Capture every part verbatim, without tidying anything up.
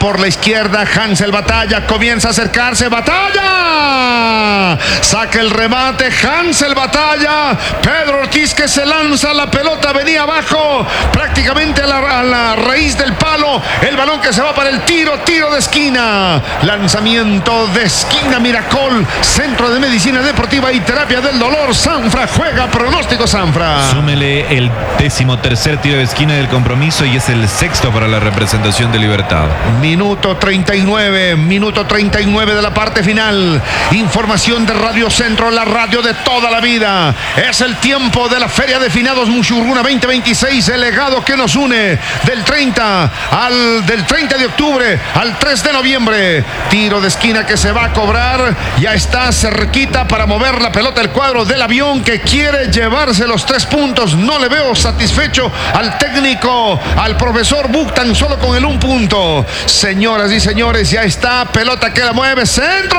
por la izquierda. Hansel Batalla comienza a acercarse. ¡Batalla! Saca el remate. Hansel Batalla. Pedro Ortiz que se lanza. La pelota venía abajo. Prácticamente a la, a la raíz del palo. El balón que se va para el tiro. Tiro de esquina. Lanzamiento de esquina. Miracol. Centro de Medicina Deportiva y Terapia del Dolor. Sanfra juega. Pronóstico Sanfra. Súmele el décimo tercer tiro de esquina del compromiso y es el sexto para la representación de Libertad. Minuto treinta y nueve, minuto treinta y nueve de la parte final. Información de Radio Centro, la radio de toda la vida. Es el tiempo de la Feria de Finados Mushurruna veinte veintiséis, el legado que nos une del treinta al del treinta de octubre al tres de noviembre. Tiro de esquina que se va a cobrar. Ya está cerquita para mover la pelota el cuadro del avión que quiere llevarse los tres puntos. No le veo satisfecho al técnico, al profesor Buch, tan solo con el un punto. Señoras y señores, ya está, pelota que la mueve,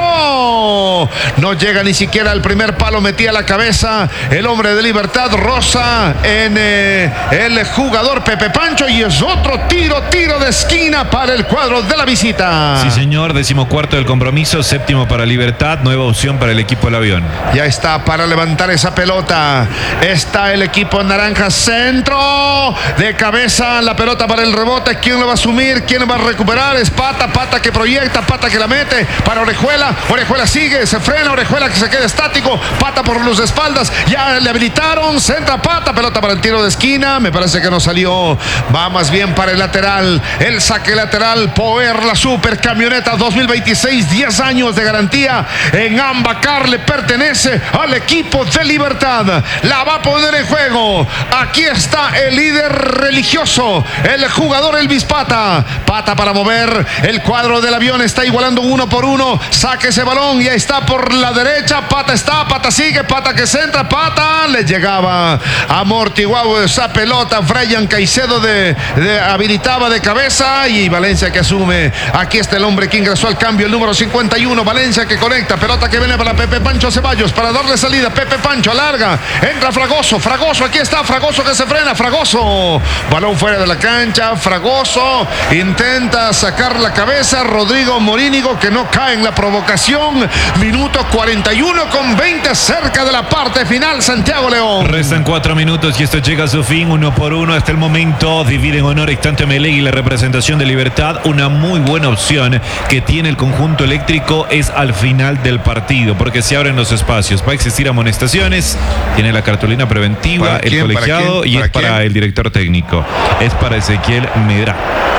centro. No llega ni siquiera al primer palo, metía la cabeza el hombre de Libertad, Rosa en eh, el jugador Pepe Pancho, y es otro tiro, tiro de esquina para el cuadro de la visita. Sí señor, decimocuarto del compromiso, séptimo para Libertad, nueva opción para el equipo del avión. Ya está para levantar esa pelota, está el equipo naranja, centro, de cabeza, la pelota para el rebote. ¿Quién lo va a asumir? ¿Quién lo va a recuperar? Es Pata, Pata que proyecta, Pata que la mete para Orejuela. Orejuela sigue, se frena, Orejuela que se queda estático, Pata por los espaldas, ya le habilitaron, centra Pata, pelota para el tiro de esquina, me parece que no salió, va más bien para el lateral, el saque lateral. Power, la super camioneta dos mil veintiséis, diez años de garantía en Ambacar, le pertenece al equipo de Libertad, la va a poner en juego. Aquí está el líder religioso, el jugador Elvis Pata. Pata para mover el cuadro del avión, está igualando uno por uno, saque ese balón, ya está por la derecha, Pata está, Pata sigue, Pata que centra, Pata le llegaba, amortiguado esa pelota, Brian Caicedo de, de, habilitaba de cabeza, y Valencia que asume. Aquí está el hombre que ingresó al cambio, el número cincuenta y uno, Valencia que conecta, pelota que viene para Pepe Pancho Ceballos, para darle salida, Pepe Pancho alarga, entra Fragoso, Fragoso, aquí está Fragoso que se frena, Fragoso, balón fuera de la cancha, Fragoso intenta sacar la cabeza, Rodrigo Morínigo que no cae en la provocación. Minuto cuarenta y uno con veinte, cerca de la parte final, Santiago León. Restan cuatro minutos y esto llega a su fin, uno por uno hasta el momento. Dividen honores tanto Emelec y la representación de Libertad. Una muy buena opción que tiene el conjunto eléctrico es al final del partido, porque se abren los espacios, va a existir amonestaciones, tiene la cartulina preventiva el colegiado y es para el director técnico, es para Ezequiel Medrán.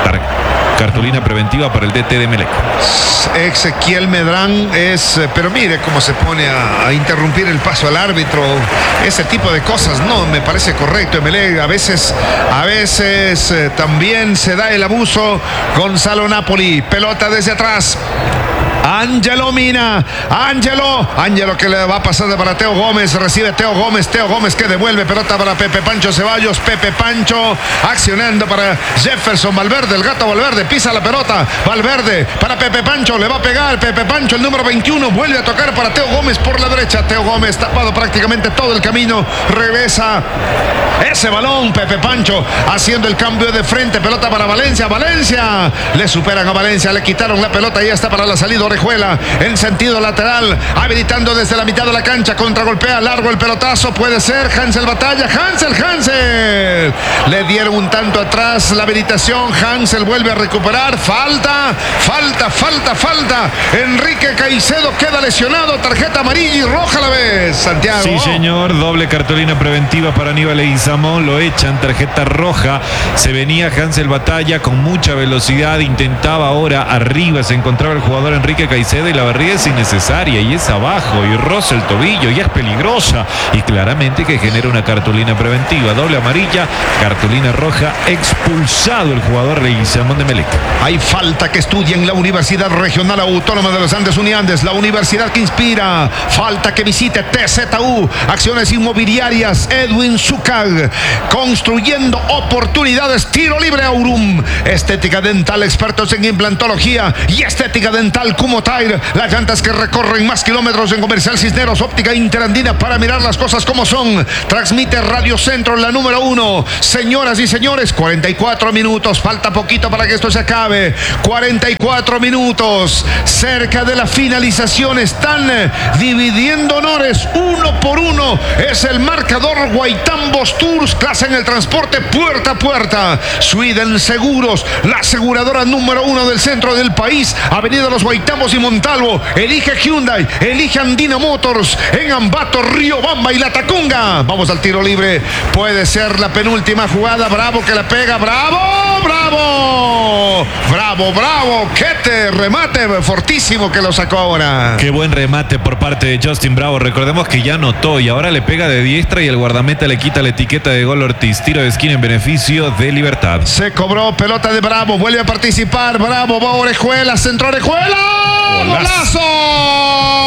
Cartulina preventiva para el D T de Emelec. Ezequiel Medrán es, pero mire cómo se pone a, a interrumpir el paso al árbitro. Ese tipo de cosas no me parece correcto. Emelec a veces, a veces eh, también se da el abuso. Gonzalo Napoli, pelota desde atrás. Ángelo Mina, Ángelo, Ángelo que le va a pasar para Teo Gómez, recibe Teo Gómez, Teo Gómez que devuelve pelota para Pepe Pancho Ceballos, Pepe Pancho accionando para Jefferson Valverde, el gato Valverde pisa la pelota, Valverde para Pepe Pancho, le va a pegar Pepe Pancho, el número veintiuno, vuelve a tocar para Teo Gómez por la derecha, Teo Gómez tapado prácticamente todo el camino, regresa ese balón, Pepe Pancho haciendo el cambio de frente, pelota para Valencia, Valencia, le superan a Valencia, le quitaron la pelota, ya está para la salida Orejuela en sentido lateral, habilitando desde la mitad de la cancha, contragolpea largo el pelotazo, puede ser Hansel Batalla, Hansel, Hansel, le dieron un tanto atrás la habilitación, Hansel vuelve a recuperar, falta, falta, falta, falta, Enrique Caicedo queda lesionado, tarjeta amarilla y roja a la vez, Santiago. Sí señor, doble cartulina preventiva para Aníbal Leguizamón, lo echan, tarjeta roja, se venía Hansel Batalla con mucha velocidad, intentaba ahora arriba, se encontraba el jugador Enrique Caicedo y la barrida es innecesaria y es abajo y roza el tobillo y es peligrosa y claramente que genera una cartulina preventiva, doble amarilla, cartulina roja, expulsado el jugador Leguizamón de Emelec. Hay falta que estudia en la Universidad Regional Autónoma de los Andes Uniandes, la universidad que inspira, falta que visite T Z U, acciones inmobiliarias, Edwin Zucag, construyendo oportunidades, tiro libre Aurum, estética dental, expertos en implantología y estética dental, Kumo Tire, las llantas que recorren más kilómetros en Comercial Cisneros, óptica interandina para mirar las cosas como son. Transmite Radio Centro, la número uno. Señoras y señores, cuarenta y cuatro minutos, falta poquito para que esto se acabe. cuarenta y cuatro minutos, cerca de la finalización, están dividiendo honores uno por uno. Es el marcador. Guaitambos Tours, clase en el transporte puerta a puerta. Sweden Seguros, la aseguradora número uno del centro del país. Avenida Los Guaitambos y Montalvo. Elige Hyundai, elige Andina Motors en Ambato, Riobamba y La Tacunga. Vamos al tiro libre. Puede ser la penúltima jugada. Bravo que le pega. Bravo, bravo. Bravo, bravo. Que te remate fortísimo que lo sacó ahora. Qué buen remate por parte de Justin Bravo. Recordemos que ya anotó y ahora le pega de diestra y el guardameta le quita la etiqueta de gol Ortiz. Tiro de esquina en beneficio de Libertad. Se cobró pelota de Bravo. Vuelve a participar. Bravo, va Orejuela. Centro Orejuela. ¡Golazo!